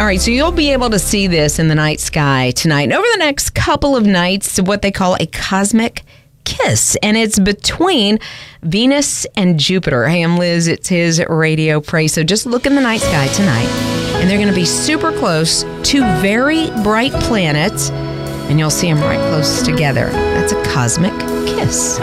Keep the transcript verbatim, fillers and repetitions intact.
All right, so you'll be able to see this in the night sky tonight. And over the next couple of nights, what they call a cosmic kiss. And it's between Venus and Jupiter. Hey, I'm Liz. It's his Radio Praise. So just look in the night sky tonight. And they're going to be super close to very bright planets. And you'll see them right close together. That's a cosmic kiss.